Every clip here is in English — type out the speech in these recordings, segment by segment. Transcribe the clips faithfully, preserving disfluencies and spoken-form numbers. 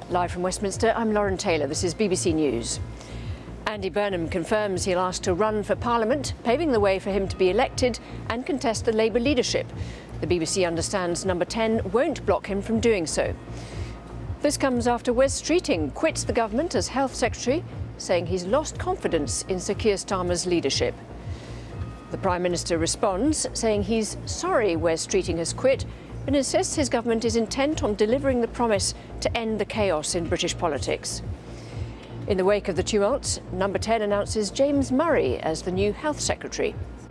Live from Westminster, I'm Lauren Taylor. This is B B C News. Andy Burnham confirms he'll ask to run for Parliament, paving the way for him to be elected and contest the Labour leadership. The B B C understands Number ten won't block him from doing so. This comes after Wes Streeting quits the government as Health Secretary, saying he's lost confidence in Sir Keir Starmer's leadership. The Prime Minister responds, saying he's sorry Wes Streeting has quit, but insists his government is intent on delivering the promise to end the chaos in British politics. In the wake of the tumult, Number ten announces James Murray as the new Health Secretary.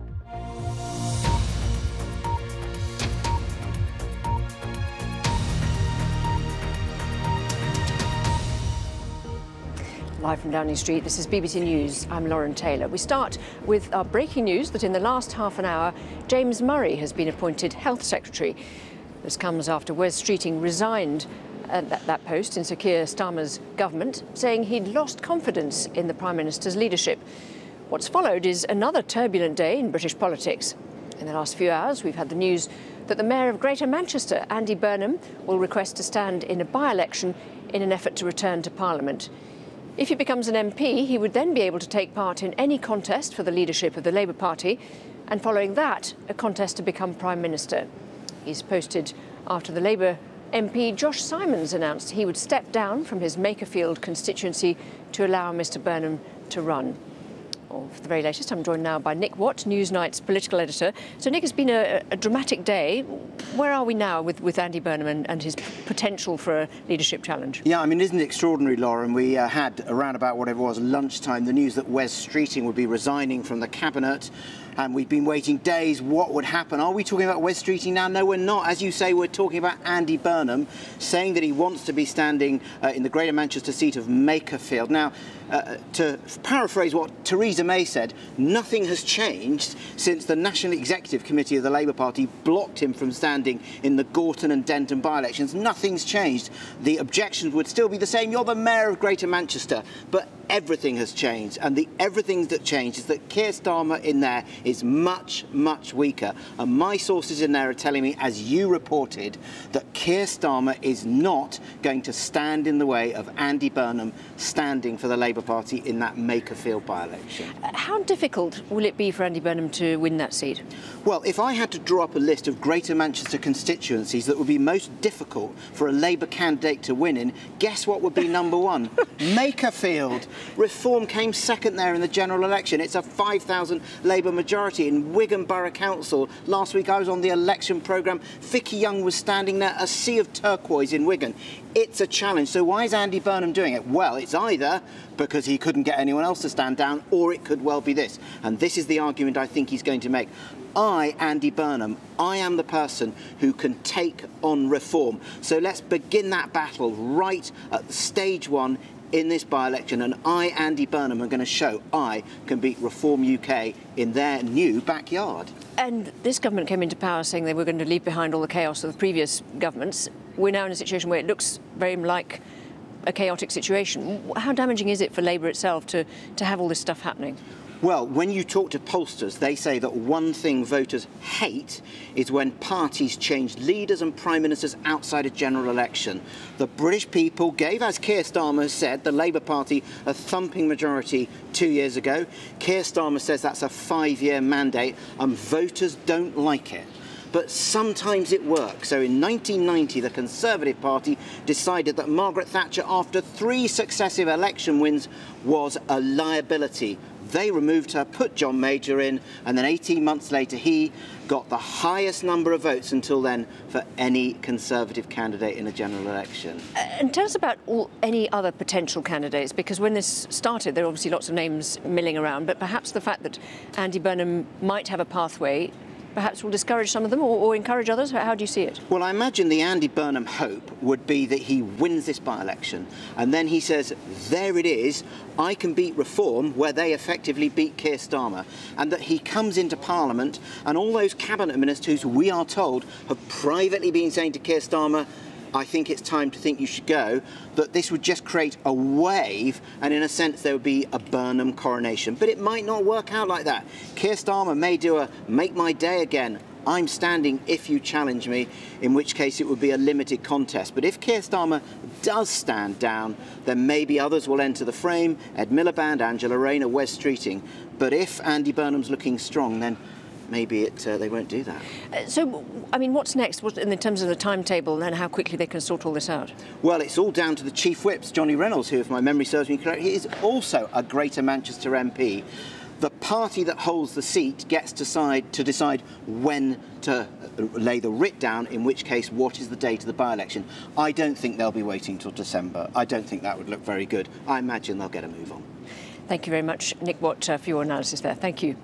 Live from Downing Street, this is B B C News. I'm Lauren Taylor. We start with our breaking news that in the last half an hour, James Murray has been appointed Health Secretary. This comes after Wes Streeting resigned at that, that post in Sir Keir Starmer's government, saying he'd lost confidence in the Prime Minister's leadership. What's followed is another turbulent day in British politics. In the last few hours, we've had the news that the Mayor of Greater Manchester, Andy Burnham, will request to stand in a by-election in an effort to return to Parliament. If he becomes an M P, he would then be able to take part in any contest for the leadership of the Labour Party, and following that, a contest to become Prime Minister. He's posted after the Labour M P Josh Simons announced he would step down from his Makerfield constituency to allow Mr Burnham to run. Well, for the very latest, I'm joined now by Nick Watt, Newsnight's political editor. So, Nick, it's been a, a dramatic day. Where are we now with, with Andy Burnham and, and his potential for a leadership challenge? Yeah, I mean, isn't it extraordinary, Lauren? We uh, had around about whatever it was lunchtime the news that Wes Streeting would be resigning from the cabinet. And we've been waiting days. What would happen? Are we talking about Wes Streeting now? No, we're not. As you say, we're talking about Andy Burnham saying that he wants to be standing uh, in the Greater Manchester seat of Makerfield. Now, uh, to paraphrase what Theresa May said, nothing has changed since the National Executive Committee of the Labour Party blocked him from standing in the Gorton and Denton by-elections. Nothing's changed. The objections would still be the same. You're the Mayor of Greater Manchester. But everything has changed. And the everything that changed is that Keir Starmer in there is much, much weaker. And my sources in there are telling me, as you reported, that Keir Starmer is not going to stand in the way of Andy Burnham standing for the Labour Party in that Makerfield by-election. How difficult will it be for Andy Burnham to win that seat? Well, if I had to draw up a list of Greater Manchester constituencies that would be most difficult for a Labour candidate to win in, guess what would be number one? Makerfield. Reform came second there in the general election. It's a five thousand Labour majority. In Wigan Borough Council, last week I was on the election programme. Vicky Young was standing there, a sea of turquoise in Wigan. It's a challenge. So why is Andy Burnham doing it? Well, it's either because he couldn't get anyone else to stand down, or it could well be this. And this is the argument I think he's going to make. I, Andy Burnham, I am the person who can take on reform. So let's begin that battle right at stage one in this by-election, and I, Andy Burnham, are going to show I can beat Reform U K in their new backyard. And this government came into power saying they were going to leave behind all the chaos of the previous governments. We're now in a situation where it looks very like a chaotic situation. How damaging is it for Labour itself to, to have all this stuff happening? Well, when you talk to pollsters, they say that one thing voters hate is when parties change leaders and prime ministers outside a general election. The British people gave, as Keir Starmer said, the Labour Party a thumping majority two years ago. Keir Starmer says that's a five-year mandate, and voters don't like it. But sometimes it works. So in nineteen ninety, the Conservative Party decided that Margaret Thatcher, after three successive election wins, was a liability. They removed her, put John Major in, and then eighteen months later he got the highest number of votes until then for any Conservative candidate in a general election. Uh, and tell us about all, any other potential candidates, because when this started there were obviously lots of names milling around, but perhaps the fact that Andy Burnham might have a pathway perhaps will discourage some of them or, or encourage others? How do you see it? Well, I imagine the Andy Burnham hope would be that he wins this by-election and then he says, there it is, I can beat Reform where they effectively beat Keir Starmer, and that he comes into Parliament and all those cabinet ministers who we are told have privately been saying to Keir Starmer, I think it's time to think you should go, that this would just create a wave and in a sense there would be a Burnham coronation. But it might not work out like that. Keir Starmer may do a make my day again I'm standing if you challenge me, in which case it would be a limited contest. But if Keir Starmer does stand down, then maybe others will enter the frame, Ed Miliband, Angela Rayner, Wes Streeting. But if Andy Burnham's looking strong, then maybe it, uh, they won't do that. Uh, so, I mean, what's next what, in terms of the timetable and how quickly they can sort all this out? Well, it's all down to the Chief Whips, Johnny Reynolds, who, if my memory serves me correct, he is also a Greater Manchester M P. The party that holds the seat gets to decide, to decide when to lay the writ down, in which case, what is the date of the by-election. I don't think they'll be waiting till December. I don't think that would look very good. I imagine they'll get a move on. Thank you very much, Nick Watt, uh, for your analysis there. Thank you.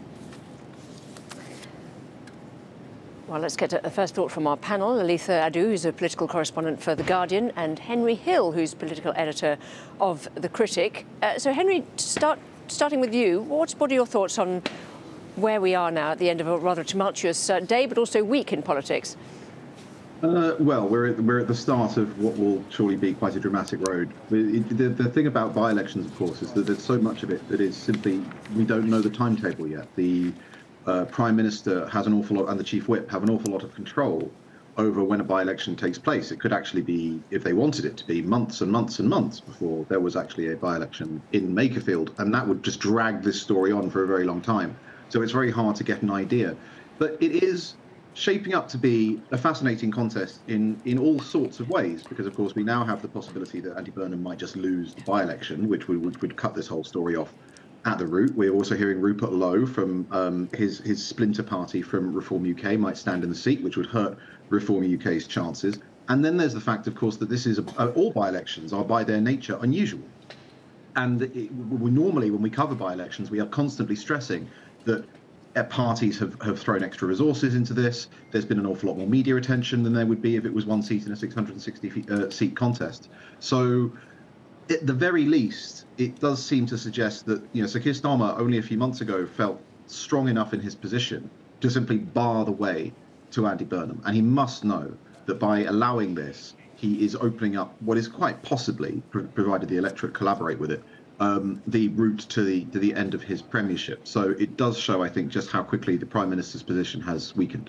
Well, let's get a first thought from our panel. Alitha Adu, who's a political correspondent for The Guardian, and Henry Hill, who's political editor of The Critic. Uh, so, Henry, to start, starting with you, what's, what are your thoughts on where we are now at the end of a rather tumultuous uh, day, but also week in politics? Uh, well, we're at, we're at the start of what will surely be quite a dramatic road. The, the, the thing about by-elections, of course, is that there's so much of it that is simply, we don't know the timetable yet. The Uh, Prime Minister has an awful lot, and the Chief Whip have an awful lot of control over when a by-election takes place. It could actually be, if they wanted it to be, months and months and months before there was actually a by-election in Makerfield, and that would just drag this story on for a very long time. So it's very hard to get an idea. But it is shaping up to be a fascinating contest in, in all sorts of ways, because, of course, we now have the possibility that Andy Burnham might just lose the by-election, which would, would, would cut this whole story off at the root. We're also hearing Rupert Lowe from um, his his splinter party from Reform U K might stand in the seat, which would hurt Reform U K's chances. And then there's the fact, of course, that this is a, uh, all by-elections are by their nature unusual. And it, we, normally, when we cover by-elections, we are constantly stressing that uh, parties have, have thrown extra resources into this. There's been an awful lot more media attention than there would be if it was one seat in a six hundred sixty uh, seat contest. So, at the very least, it does seem to suggest that, you know, Sir Keir Starmer only a few months ago felt strong enough in his position to simply bar the way to Andy Burnham. And he must know that by allowing this, he is opening up what is quite possibly, provided the electorate collaborate with it, um, the route to the, to the end of his premiership. So it does show, I think, just how quickly the Prime Minister's position has weakened.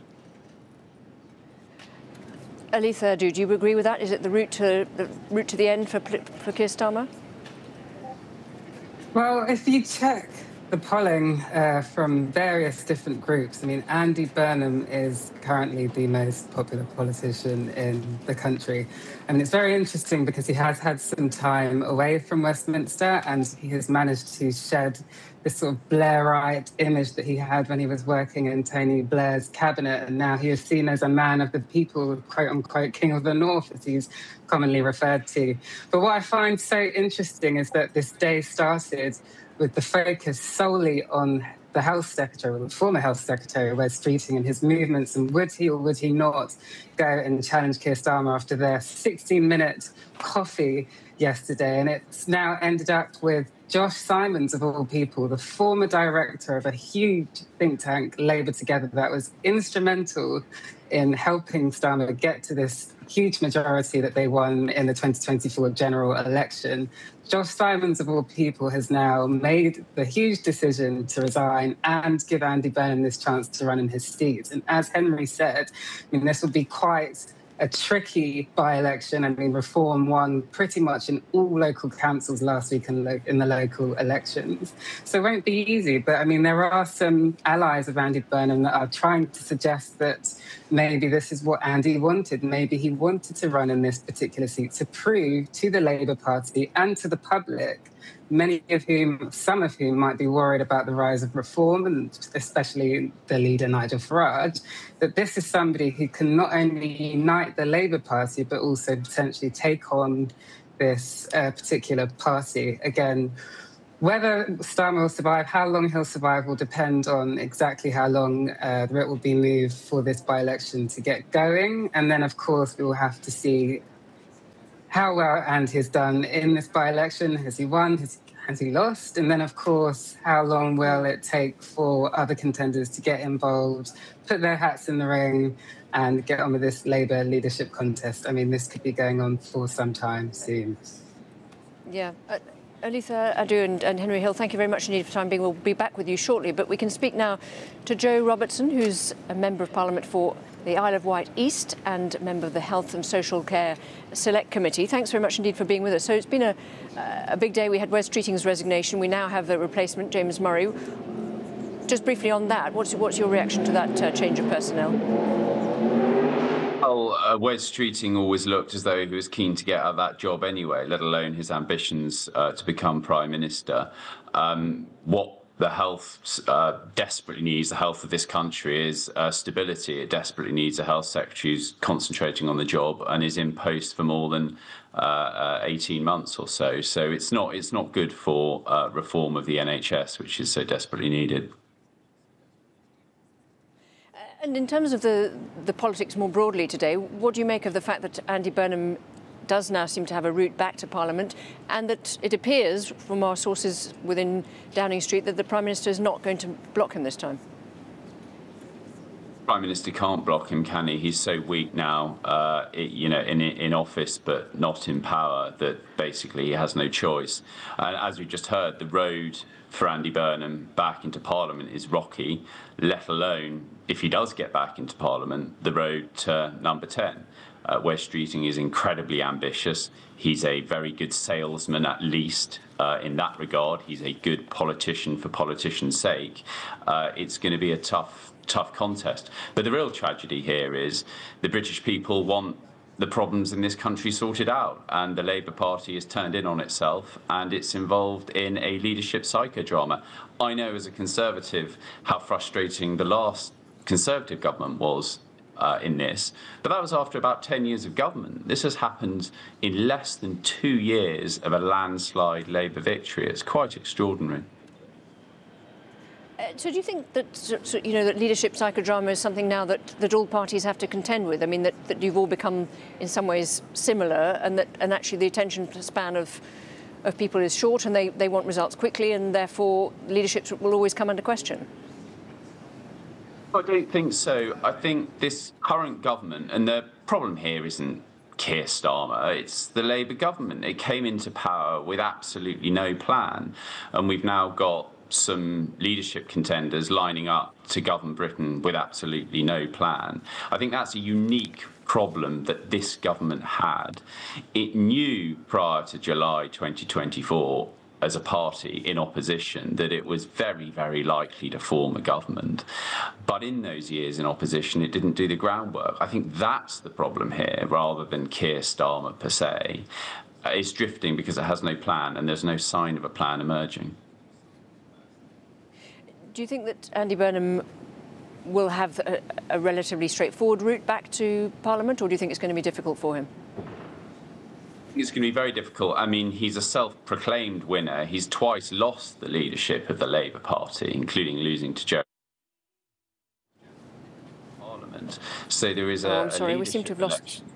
Alitha, do you agree with that? Is it the route to the route to the end for for Keir Starmer? Well, if you check the polling uh, from various different groups, I mean, Andy Burnham is currently the most popular politician in the country. And it's very interesting because he has had some time away from Westminster and he has managed to shed this sort of Blairite image that he had when he was working in Tony Blair's cabinet. And now he is seen as a man of the people, quote unquote, king of the north, as he's commonly referred to. But what I find so interesting is that this day started with the focus solely on the Health Secretary, or the former Health Secretary, Wes Streeting, and his movements, and would he or would he not go and challenge Keir Starmer after their sixteen-minute coffee yesterday. And it's now ended up with Josh Simons, of all people, the former director of a huge think tank, Labour Together, that was instrumental in helping Starmer get to this huge majority that they won in the twenty twenty-four general election. Josh Simons, of all people, has now made the huge decision to resign and give Andy Burnham this chance to run in his seat. And as Henry said, I mean, this will be quite a tricky by-election. I mean, Reform won pretty much in all local councils last week in, lo- in the local elections. So it won't be easy. But, I mean, there are some allies of Andy Burnham that are trying to suggest that maybe this is what Andy wanted. Maybe he wanted to run in this particular seat to prove to the Labour Party and to the public, many of whom, some of whom might be worried about the rise of Reform, and especially the leader, Nigel Farage, that this is somebody who can not only unite the Labour Party, but also potentially take on this uh, particular party. Again, whether Starmer will survive, how long he'll survive, will depend on exactly how long uh, the writ will be moved for this by-election to get going. And then, of course, we will have to see how well Andy has done in this by-election. Has he won? Has, has he lost? And then, of course, how long will it take for other contenders to get involved, put their hats in the ring, and get on with this Labour leadership contest? I mean, this could be going on for some time soon. Yeah. Uh, Olitha Adu and, and Henry Hill, thank you very much indeed for time being. We'll be back with you shortly, but we can speak now to Joe Robertson, who's a Member of Parliament for the Isle of Wight East and member of the Health and Social Care Select Committee. Thanks very much indeed for being with us. So it's been a, a big day. We had Wes Streeting's resignation. We now have the replacement, James Murray. Just briefly on that, what's, what's your reaction to that uh, change of personnel? Well, uh, Wes Streeting always looked as though he was keen to get out of that job anyway, let alone his ambitions uh, to become Prime Minister. Um, what the health uh, desperately needs, the health of this country, is uh, stability. It desperately needs a health secretary who's concentrating on the job and is in post for more than uh, uh, eighteen months or so. So it's not, it's not good for uh, reform of the N H S, which is so desperately needed. And in terms of the, the politics more broadly today, what do you make of the fact that Andy Burnham does now seem to have a route back to Parliament, and that it appears from our sources within Downing Street that the Prime Minister is not going to block him this time? Prime Minister can't block him, can he? He's so weak now, uh, it, you know, in in office but not in power, that basically he has no choice. And as we just heard, the road for Andy Burnham back into Parliament is rocky, let alone, if he does get back into Parliament, the road to number ten. Uh, Wes Streeting is incredibly ambitious. He's a very good salesman, at least, uh, in that regard. He's a good politician for politician's sake. Uh, it's going to be a tough, tough contest. But the real tragedy here is the British people want the problems in this country sorted out, and the Labour Party has turned in on itself, and it's involved in a leadership psychodrama. I know as a Conservative how frustrating the last Conservative government was uh, in this, but that was after about ten years of government. This has happened in less than two years of a landslide Labour victory. It's quite extraordinary. Uh, so do you think that, so, you know, that leadership psychodrama is something now that, that all parties have to contend with? I mean, that, that you've all become in some ways similar, and that and actually the attention span of of people is short, and they, they want results quickly, and therefore leadership will always come under question? I don't think so. I think this current government, and the problem here isn't Keir Starmer, it's the Labour government. It came into power with absolutely no plan, and we've now got some leadership contenders lining up to govern Britain with absolutely no plan. I think that's a unique problem that this government had. It knew prior to July twenty twenty-four, as a party in opposition, that it was very, very likely to form a government. But in those years in opposition, it didn't do the groundwork. I think that's the problem here, rather than Keir Starmer per se. It's drifting because it has no plan, and there's no sign of a plan emerging. Do you think that Andy Burnham will have a, a relatively straightforward route back to Parliament, or do you think it's going to be difficult for him? It's going to be very difficult. I mean, he's a self-proclaimed winner. He's twice lost the leadership of the Labour Party, including losing to Jeremy Parliament. So there is a. Oh, I'm sorry, a we seem to have lost. Election.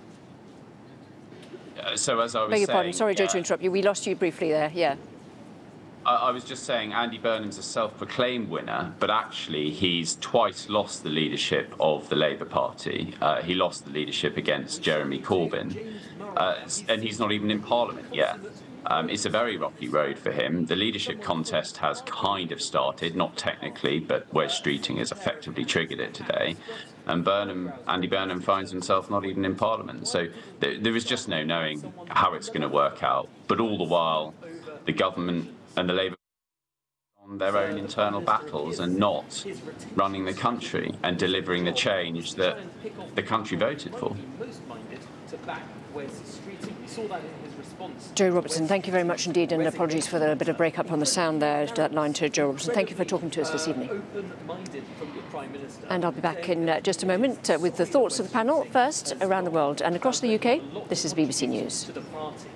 Uh, so as I was Beg your saying, pardon. Sorry, Joe, yeah, to interrupt you. We lost you briefly there. Yeah. I was just saying Andy Burnham's a self-proclaimed winner, but actually he's twice lost the leadership of the Labour Party. Uh, he lost the leadership against Jeremy Corbyn, uh, and he's not even in Parliament yet. Um, it's a very rocky road for him. The leadership contest has kind of started, not technically, but Wes Streeting has effectively triggered it today. And Burnham, Andy Burnham finds himself not even in Parliament. So there, there is just no knowing how it's going to work out. But all the while, the government and the Labour on their own internal battles and not running the country and delivering the change that the country voted for. Joe Robertson, thank you very much indeed, and apologies for the bit of break-up on the sound there, that line to Joe Robertson. Thank you for talking to us this evening. And I'll be back in uh, just a moment uh, with the thoughts of the panel. First, around the world and across the U K, this is B B C News.